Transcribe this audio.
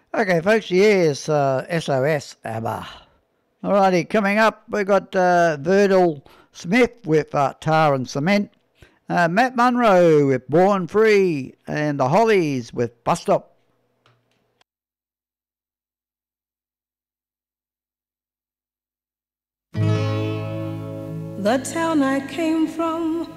Okay, folks, here's SOS ABBA. Alrighty, coming up, we've got Verdal Smith with Tar and Cement, Matt Munro with Born Free, and the Hollies with Bus Stop. The town I came from